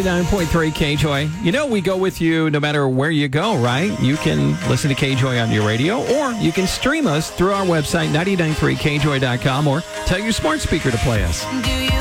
99.3 KJOY. You know, we go with you no matter where you go, right? You can listen to KJOY on your radio, or you can stream us through our website, 993kjoy.com, or tell your smart speaker to play us. Do you